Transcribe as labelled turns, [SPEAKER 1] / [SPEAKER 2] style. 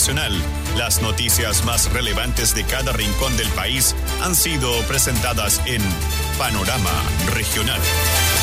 [SPEAKER 1] internacional. Las noticias más relevantes de cada rincón del país han sido presentadas en Panorama Regional.